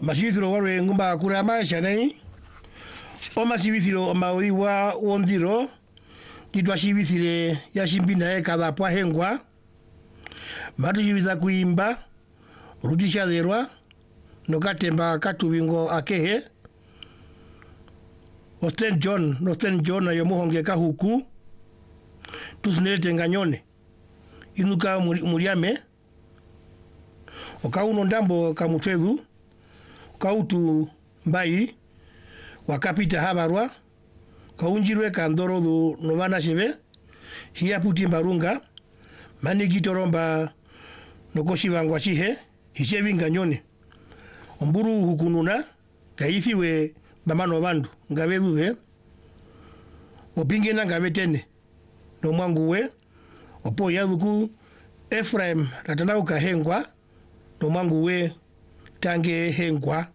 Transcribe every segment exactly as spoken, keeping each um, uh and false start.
masivithiro warwe ngumba kura maisha nei o masivithiro mawiwa wonziro kitwa shivithire ya shimbina e kada pa hengwa matu shiviza kuimba rutisha derwa no katemba katuwingo akehe Osten John Osten John yo muhonge ka huku tusinete nganyone inuka muriame okauno ndambo kamutwedu kautu mbai wakapita habarwa kaunjirwe kandorodu novana shebe hiya puti mbarunga mani gitoromba nokoshi wangwa chihe hichebi nganyone omburu hukununa kaithiwe bamano bandu ngabeduwe opingena ngabetene no mwanguwe opo yaduku Ephraim ratanauka hengwa no mwanguwe tange hengwa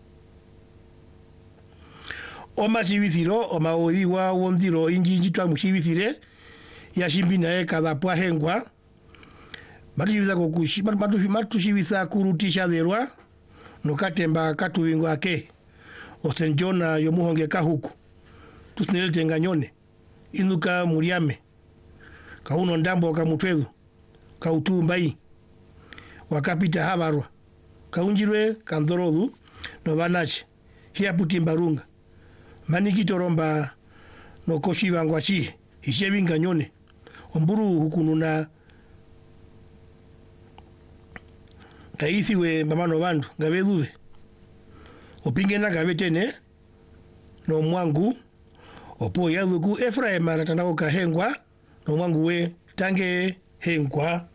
oma sivithiro oma odiwa wondiro injinji twa musivithire ya shimbina e kada pwa hengwa matu kokushi matu matu shivitha kurutisha derwa no katemba katuwingo ake Osten John yo muhonge ka huku tusinelete nganyone inuka muriame kauno ndambo kamutwedu kautu mbai wakapita habarwa kaunjirwe kandorodu no banache hiya puti mbarunga maniki toromba no koshi wangwa chi hishebi nganyone omburu hukununa kaithiwe mamano bandu ngabeduwe opingena ngabetene no mwangu opo yaduku Ephraim ratanauka hengwa no mwangu we tange hengwa